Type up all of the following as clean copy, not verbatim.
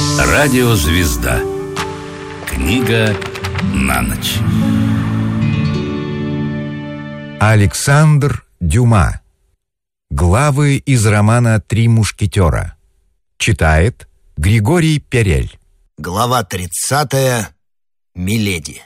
Радиозвезда. Книга на ночь. Александр Дюма. Главы из романа «Три мушкетера». Читает Григорий Перель. Глава 30. Миледи.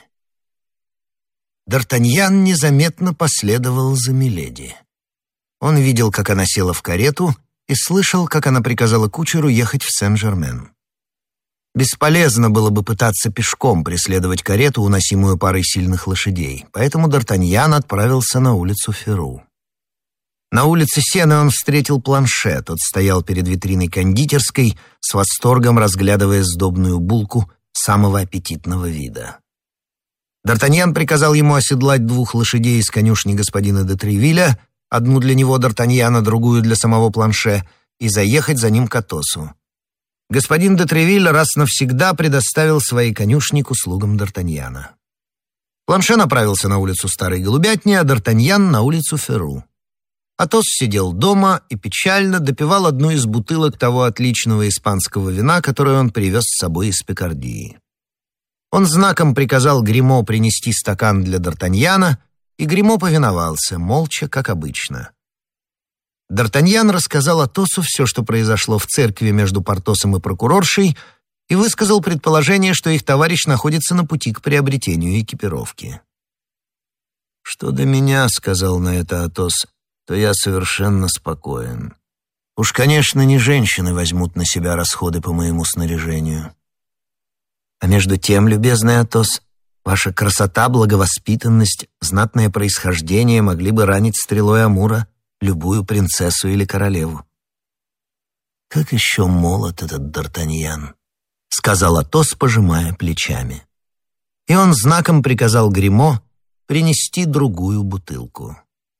Д'Артаньян незаметно последовал за Миледи. Он видел, как она села в карету, и слышал, как она приказала кучеру ехать в Сен-Жермен. Бесполезно было бы пытаться пешком преследовать карету, уносимую парой сильных лошадей, поэтому Д'Артаньян отправился на улицу Феру. На улице Сены он встретил Планше. Тот стоял перед витриной кондитерской, с восторгом разглядывая сдобную булку самого аппетитного вида. Д'Артаньян приказал ему оседлать 2 лошадей из конюшни господина де Тревилля, одну для него, Д'Артаньяна, другую для самого Планше, и заехать за ним к Атосу. Господин де Тревиль раз навсегда предоставил свои конюшни к услугам Д'Артаньяна. Планше направился на улицу Старой Голубятни, а Д'Артаньян на улицу Феру. Атос сидел дома и печально допивал одну из бутылок того отличного испанского вина, которое он привез с собой из Пикардии. Он знаком приказал Гримо принести стакан для Д'Артаньяна, и Гримо повиновался, молча, как обычно. Д'Артаньян рассказал Атосу все, что произошло в церкви между Портосом и прокуроршей, и высказал предположение, что их товарищ находится на пути к приобретению экипировки. «Что до меня, — сказал на это Атос, — то я совершенно спокоен. Уж, конечно, не женщины возьмут на себя расходы по моему снаряжению. А между тем, любезный Атос, ваша красота, благовоспитанность, знатное происхождение могли бы ранить стрелой Амура любую принцессу или королеву. Как еще молод этот Д'Артаньян, — сказал Атос, пожимая плечами. И он знаком приказал Гримо принести другую бутылку.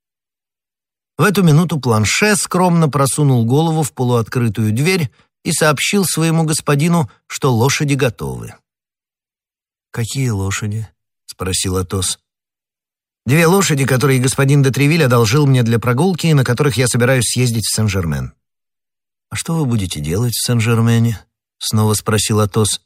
В эту минуту Планше скромно просунул голову в полуоткрытую дверь и сообщил своему господину, что лошади готовы. «Какие лошади?» — спросил Атос. 2 лошади, которые господин де Тревиль одолжил мне для прогулки и на которых я собираюсь съездить в Сен-Жермен». «А что вы будете делать в Сен-Жермене?» — снова спросил Атос.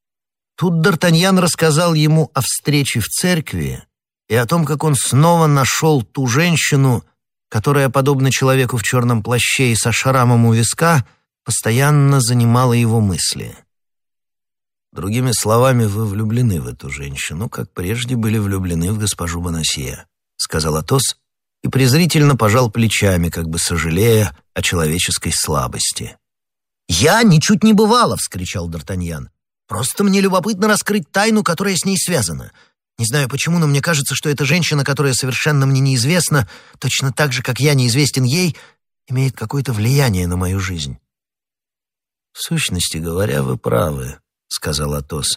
Тут Д'Артаньян рассказал ему о встрече в церкви и о том, как он снова нашел ту женщину, которая, подобно человеку в черном плаще и со шрамом у виска, постоянно занимала его мысли. «Другими словами, вы влюблены в эту женщину, как прежде были влюблены в госпожу Бонасье», — сказал Атос и презрительно пожал плечами, как бы сожалея о человеческой слабости. «Я ничуть не бывало!» — вскричал Д'Артаньян. «Просто мне любопытно раскрыть тайну, которая с ней связана. Не знаю почему, но мне кажется, что эта женщина, которая совершенно мне неизвестна, точно так же, как я неизвестен ей, имеет какое-то влияние на мою жизнь». «В сущности говоря, вы правы», — сказал Атос.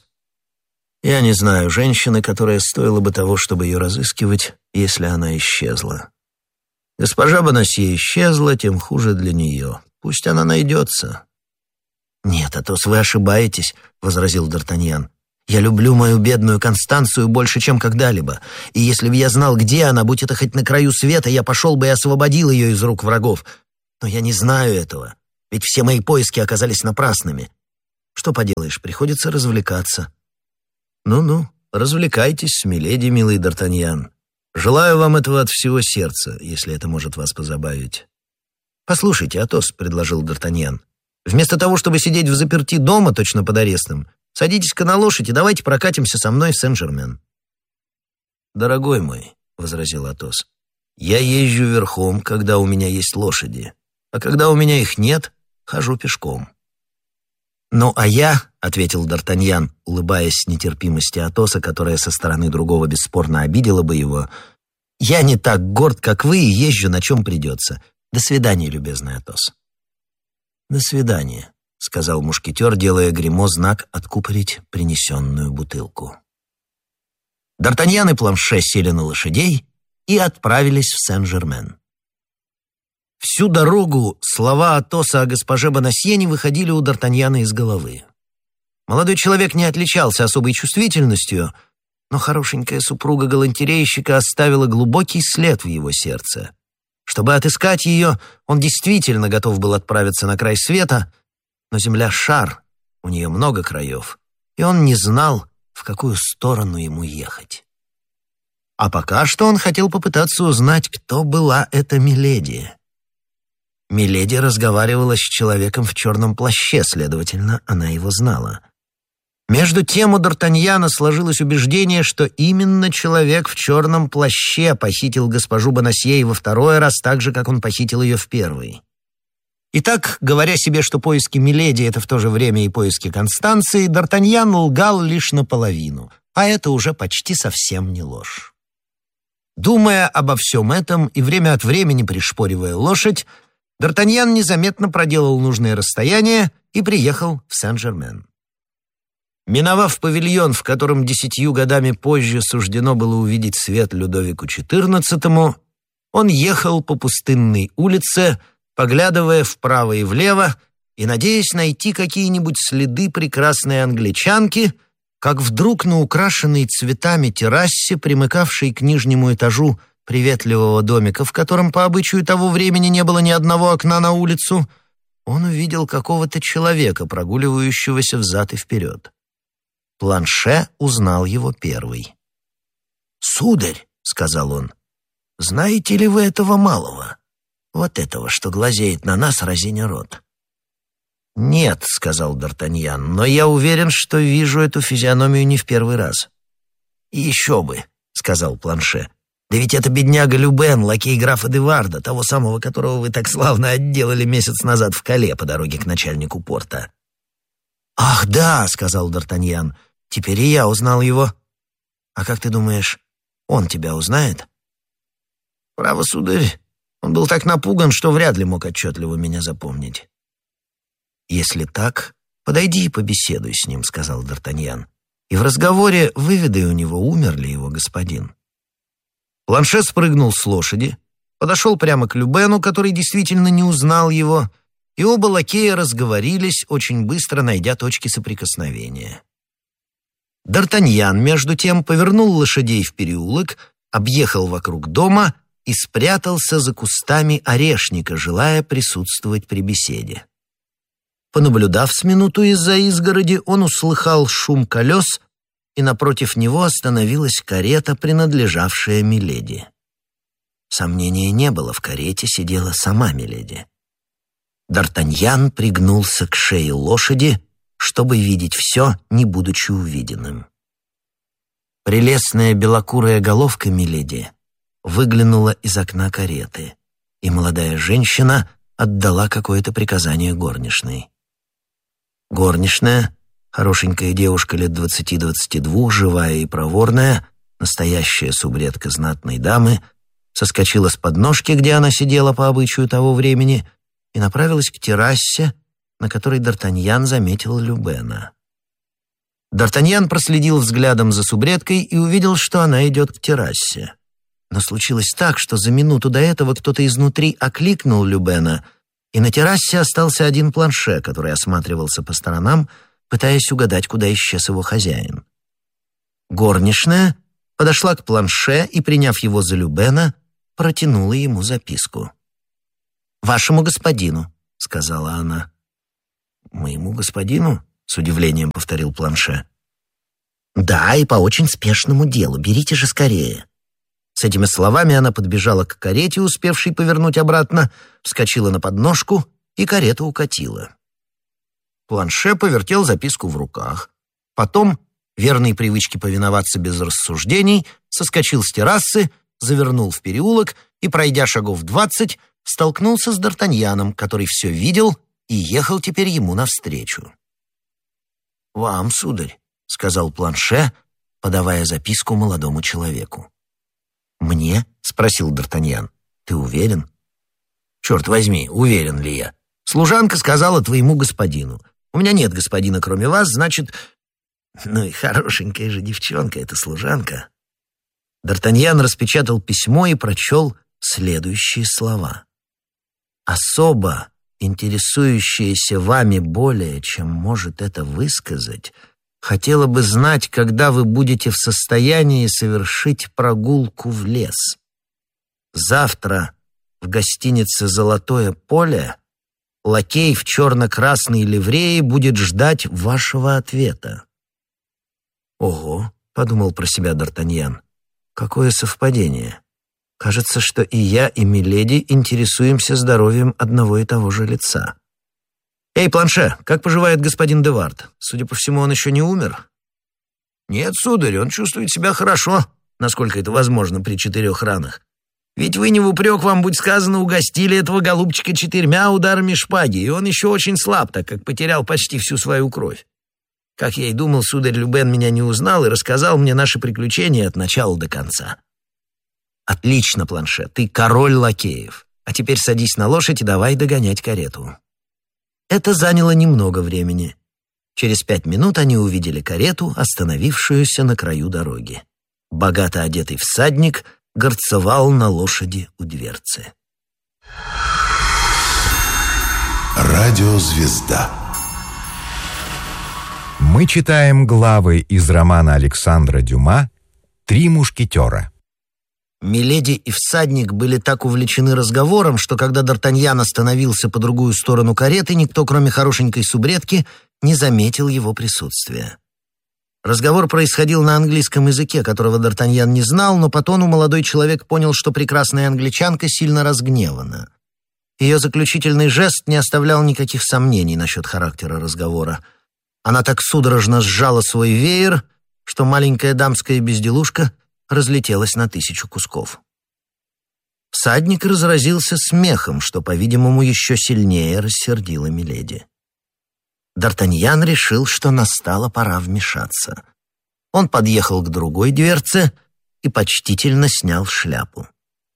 «Я не знаю женщины, которая стоила бы того, чтобы ее разыскивать, если она исчезла. Госпожа Бонасье исчезла, тем хуже для нее. Пусть она найдется». «Нет, Атос, вы ошибаетесь», — возразил Д'Артаньян. «Я люблю мою бедную Констанцию больше, чем когда-либо, и если бы я знал, где она, будь это хоть на краю света, я пошел бы и освободил ее из рук врагов. Но я не знаю этого, ведь все мои поиски оказались напрасными. Что поделаешь, приходится развлекаться». «Ну-ну, развлекайтесь, миледи, милый Д'Артаньян. Желаю вам этого от всего сердца, если это может вас позабавить». «Послушайте, Атос», — предложил Д'Артаньян, «вместо того, чтобы сидеть взаперти дома, точно под арестом, садитесь-ка на лошадь и давайте прокатимся со мной в Сен-Жермен». «Дорогой мой», — возразил Атос, — «я езжу верхом, когда у меня есть лошади, а когда у меня их нет, хожу пешком». «Ну, а я», — ответил Д'Артаньян, улыбаясь с нетерпимости Атоса, которая со стороны другого бесспорно обидела бы его, «я не так горд, как вы, и езжу, на чем придется. До свидания, любезный Атос». «До свидания», — сказал мушкетер, делая Гримо знак откупорить принесенную бутылку. Д'Артаньян и Планше сели на лошадей и отправились в Сен-Жермен. Всю дорогу слова Атоса о госпоже Бонасье не выходили у Д'Артаньяна из головы. Молодой человек не отличался особой чувствительностью, но хорошенькая супруга галантерейщика оставила глубокий след в его сердце. Чтобы отыскать ее, он действительно готов был отправиться на край света, но земля — шар, У нее много краев, и он не знал, в какую сторону ему ехать. А пока что он хотел попытаться узнать, кто была эта миледи. Миледи разговаривала с человеком в черном плаще, следовательно, она его знала. Между тем у Д'Артаньяна сложилось убеждение, что именно человек в черном плаще похитил госпожу Бонасье во второй раз, так же, как он похитил ее в первый. Итак, говоря себе, что поиски миледи — это в то же время и поиски Констанции, Д'Артаньян лгал лишь наполовину, а это уже почти совсем не ложь. Думая обо всем этом и время от времени пришпоривая лошадь, Д'Артаньян незаметно проделал нужное расстояние и приехал в Сен-Жермен. Миновав павильон, в котором 10 годами позже суждено было увидеть свет Людовику XIV, он ехал по пустынной улице, поглядывая вправо и влево и надеясь найти какие-нибудь следы прекрасной англичанки, как вдруг на украшенной цветами террасе, примыкавшей к нижнему этажу приветливого домика, в котором по обычаю того времени не было ни одного окна на улицу, он увидел какого-то человека, прогуливающегося взад и вперед. Планше узнал его первый. «Сударь», — сказал он, — «знаете ли вы этого малого? Вот этого, что глазеет на нас, разиня рот». «Нет», — сказал Д'Артаньян, — «но я уверен, что вижу эту физиономию не в первый раз». «Еще бы», — сказал Планше, — «да ведь это бедняга Любен, лакей графа Эдуарда, того самого, которого вы так славно отделали месяц назад в Кале по дороге к начальнику порта». «Ах, да», — сказал Д'Артаньян, — «теперь и я узнал его». «А как ты думаешь, он тебя узнает?» «Право, сударь, он был так напуган, что вряд ли мог отчетливо меня запомнить». «Если так, подойди и побеседуй с ним», — сказал Д'Артаньян, «и в разговоре выведай у него, умер ли его господин». Планше спрыгнул с лошади, подошел прямо к Любену, который действительно не узнал его, и оба лакея разговорились, очень быстро найдя точки соприкосновения. Д'Артаньян, между тем, повернул лошадей в переулок, объехал вокруг дома и спрятался за кустами орешника, желая присутствовать при беседе. Понаблюдав с минуту из-за изгороди, он услыхал шум колес, и напротив него остановилась карета, принадлежавшая миледи. Сомнения не было, в карете сидела сама миледи. Д'Артаньян пригнулся к шее лошади, чтобы видеть все, не будучи увиденным. Прелестная белокурая головка миледи выглянула из окна кареты, и молодая женщина отдала какое-то приказание горничной. Горничная, хорошенькая девушка лет 20-22, живая и проворная, настоящая субредка знатной дамы, соскочила с подножки, где она сидела по обычаю того времени, и направилась к террасе, на которой Д'Артаньян заметил Любена. Д'Артаньян проследил взглядом за субредкой и увидел, что она идет к террасе. Но случилось так, что за минуту до этого кто-то изнутри окликнул Любена, и на террасе остался один Планше, который осматривался по сторонам, пытаясь угадать, куда исчез его хозяин. Горничная подошла к Планше и, приняв его за Любена, протянула ему записку. «Вашему господину», — сказала она. «Моему господину?» — с удивлением повторил Планше. «Да, и по очень спешному делу. Берите же скорее». С этими словами она подбежала к карете, успевшей повернуть обратно, вскочила на подножку, и карета укатила. Планше повертел записку в руках. Потом, верной привычке повиноваться без рассуждений, соскочил с террасы, завернул в переулок и, пройдя шагов 20, столкнулся с Д'Артаньяном, который все видел и ехал теперь ему навстречу. «Вам, сударь», — сказал Планше, подавая записку молодому человеку. «Мне?» — спросил Д'Артаньян. «Ты уверен?» «Черт возьми, уверен ли я? Служанка сказала твоему господину. У меня нет господина, кроме вас, значит...» «Ну и хорошенькая же девчонка эта служанка». Д'Артаньян распечатал письмо и прочел следующие слова. «Особо, интересующаяся вами более, чем может это высказать, хотела бы знать, когда вы будете в состоянии совершить прогулку в лес. Завтра в гостинице «Золотое поле» лакей в черно-красной ливрее будет ждать вашего ответа». «Ого», — подумал про себя Д'Артаньян, — «какое совпадение. Кажется, что и я, и миледи интересуемся здоровьем одного и того же лица. Эй, Планше, как поживает господин де Вард? Судя по всему, он еще не умер?» «Нет, сударь, он чувствует себя хорошо, насколько это возможно при 4 ранах. Ведь вы не в упрек, вам будь сказано, угостили этого голубчика 4 ударами шпаги, и он еще очень слаб, так как потерял почти всю свою кровь. Как я и думал, сударь Любен меня не узнал и рассказал мне наши приключения от начала до конца». «Отлично, Планше, ты король лакеев. А теперь садись на лошадь и давай догонять карету». Это заняло немного времени. Через 5 минут они увидели карету, остановившуюся на краю дороги. Богато одетый всадник горцевал на лошади у дверцы. Радиозвезда. Мы читаем главы из романа Александра Дюма «Три мушкетера». Миледи и всадник были так увлечены разговором, что когда Д'Артаньян остановился по другую сторону кареты, никто, кроме хорошенькой субредки, не заметил его присутствия. Разговор происходил на английском языке, которого Д'Артаньян не знал, но по тону молодой человек понял, что прекрасная англичанка сильно разгневана. Ее заключительный жест не оставлял никаких сомнений насчет характера разговора. Она так судорожно сжала свой веер, что маленькая дамская безделушка разлетелась на 1000 кусков. Всадник разразился смехом, что, по-видимому, еще сильнее рассердило миледи. Д'Артаньян решил, что настала пора вмешаться. Он подъехал к другой дверце и почтительно снял шляпу.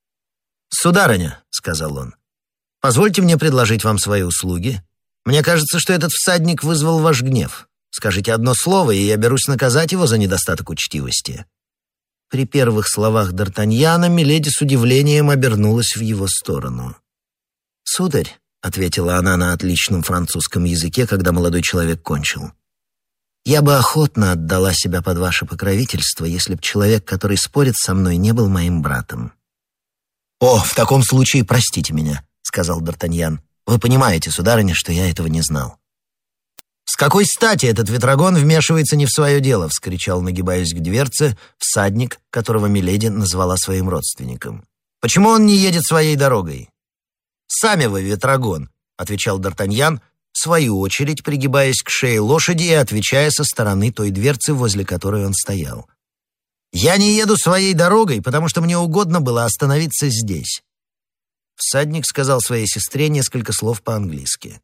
«Сударыня», — сказал он, — «позвольте мне предложить вам свои услуги. Мне кажется, что этот всадник вызвал ваш гнев. Скажите одно слово, и я берусь наказать его за недостаток учтивости». При первых словах Д'Артаньяна миледи с удивлением обернулась в его сторону. «Сударь», — ответила она на отличном французском языке, когда молодой человек кончил, «я бы охотно отдала себя под ваше покровительство, если б человек, который спорит со мной, не был моим братом». «О, в таком случае простите меня», — сказал Д'Артаньян. «Вы понимаете, сударыня, что я этого не знал». «С какой стати этот ветрогон вмешивается не в свое дело?» — вскричал, нагибаясь к дверце, всадник, которого миледи назвала своим родственником. «Почему он не едет своей дорогой?» «Сами вы ветрогон», — отвечал Д'Артаньян, в свою очередь пригибаясь к шее лошади и отвечая со стороны той дверцы, возле которой он стоял. «Я не еду своей дорогой, потому что мне угодно было остановиться здесь». Всадник сказал своей сестре несколько слов по-английски.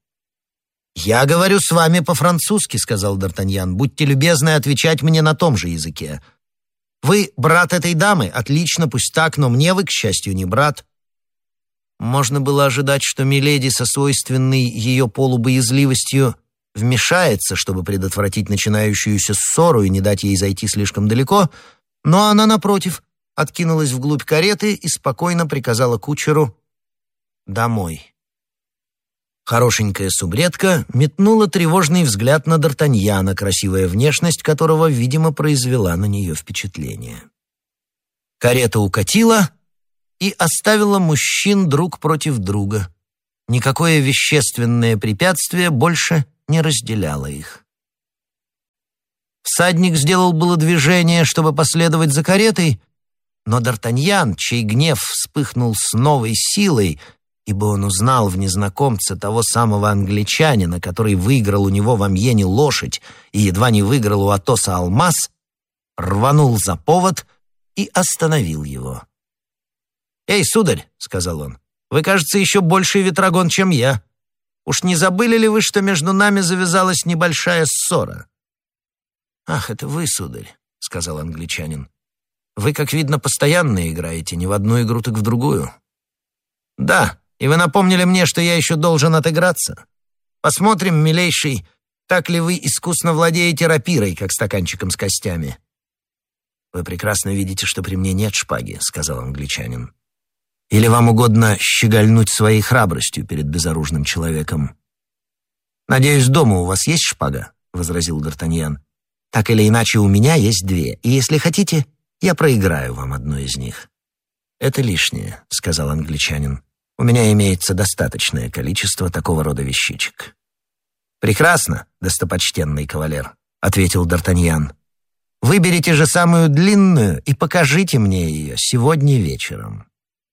«Я говорю с вами по-французски», — сказал Д'Артаньян. «Будьте любезны отвечать мне на том же языке. Вы брат этой дамы? Отлично, пусть так, но мне вы, к счастью, не брат». Можно было ожидать, что миледи со свойственной ее полубоязливостью вмешается, чтобы предотвратить начинающуюся ссору и не дать ей зайти слишком далеко, но она, напротив, откинулась вглубь кареты и спокойно приказала кучеру «домой». Хорошенькая субредка метнула тревожный взгляд на Д'Артаньяна, красивая внешность которого, видимо, произвела на нее впечатление. Карета укатила и оставила мужчин друг против друга. Никакое вещественное препятствие больше не разделяло их. Всадник сделал было движение, чтобы последовать за каретой, но Д'Артаньян, чей гнев вспыхнул с новой силой, ибо он узнал в незнакомце того самого англичанина, который выиграл у него в Амьене лошадь и едва не выиграл у Атоса алмаз, рванул за повод и остановил его. «Эй, сударь», — сказал он, — «вы, кажется, еще больший ветрогон, чем я. Уж не забыли ли вы, что между нами завязалась небольшая ссора?» «Ах, это вы, сударь», — сказал англичанин. «Вы, как видно, постоянно играете, не в одну игру, так в другую». «Да, и вы напомнили мне, что я еще должен отыграться. Посмотрим, милейший, так ли вы искусно владеете рапирой, как стаканчиком с костями». «Вы прекрасно видите, что при мне нет шпаги», — сказал англичанин. «Или вам угодно щегольнуть своей храбростью перед безоружным человеком?» «Надеюсь, дома у вас есть шпага?» — возразил Д'Артаньян. «Так или иначе, у меня есть 2, и если хотите, я проиграю вам одну из них». «Это лишнее», — сказал англичанин. У меня имеется достаточное количество такого рода вещичек». «Прекрасно, достопочтенный кавалер», — ответил Д'Артаньян. «Выберите же самую длинную и покажите мне ее сегодня вечером».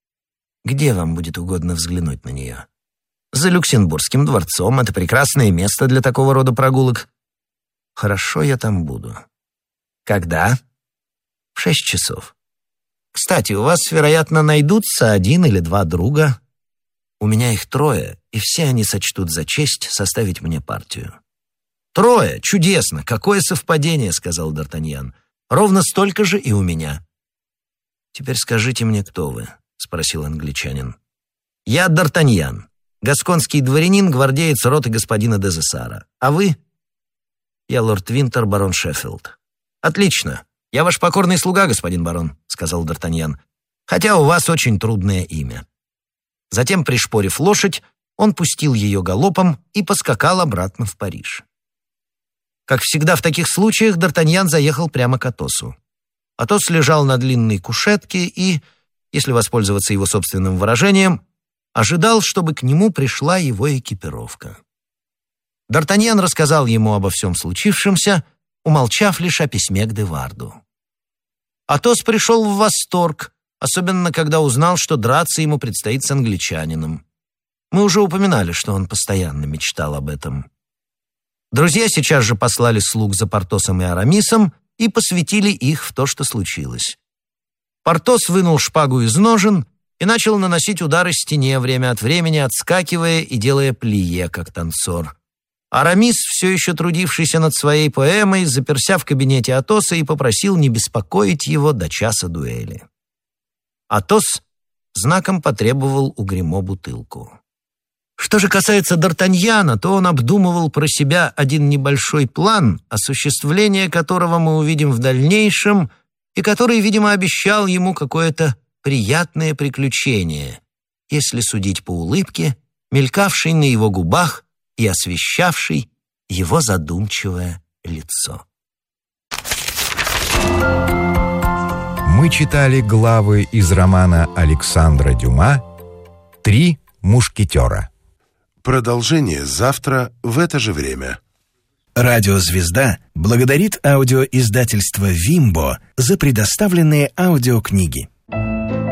«Где вам будет угодно взглянуть на нее?» «За Люксембургским дворцом. Это прекрасное место для такого рода прогулок». «Хорошо, я там буду». «Когда?» «В 6 часов». «Кстати, у вас, вероятно, найдутся 1 или 2 друга». «У меня их 3, и все они сочтут за честь составить мне партию». 3? Чудесно! Какое совпадение!» — сказал Д'Артаньян. «Ровно столько же и у меня». «Теперь скажите мне, кто вы?» — спросил англичанин. «Я Д'Артаньян, гасконский дворянин, гвардеец роты господина де Зессара. А вы?» «Я лорд Винтер, барон Шеффилд». «Отлично! Я ваш покорный слуга, господин барон», — сказал Д'Артаньян. «Хотя у вас очень трудное имя». Затем, пришпорив лошадь, он пустил ее галопом и поскакал обратно в Париж. Как всегда в таких случаях, Д'Артаньян заехал прямо к Атосу. Атос лежал на длинной кушетке и, если воспользоваться его собственным выражением, ожидал, чтобы к нему пришла его экипировка. Д'Артаньян рассказал ему обо всем случившемся, умолчав лишь о письме к Деварду. Атос пришел в восторг, особенно когда узнал, что драться ему предстоит с англичанином. Мы уже упоминали, что он постоянно мечтал об этом. Друзья сейчас же послали слуг за Портосом и Арамисом и посвятили их в то, что случилось. Портос вынул шпагу из ножен и начал наносить удары стене, время от времени отскакивая и делая плие, как танцор. Арамис, все еще трудившийся над своей поэмой, заперся в кабинете Атоса и попросил не беспокоить его до часа дуэли. Атос знаком потребовал у Гримо бутылку. Что же касается Д'Артаньяна, то он обдумывал про себя один небольшой план, осуществление которого мы увидим в дальнейшем, и который, видимо, обещал ему какое-то приятное приключение, если судить по улыбке, мелькавшей на его губах и освещавшей его задумчивое лицо. Мы читали главы из романа Александра Дюма «Три мушкетера». Продолжение завтра в это же время. Радиозвезда благодарит аудиоиздательство «Вимбо» за предоставленные аудиокниги.